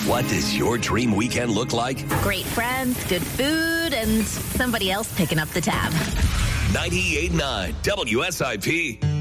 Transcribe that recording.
What does your dream weekend look like? Great friends, good food, and somebody else picking up the tab. 98.9 WSIP.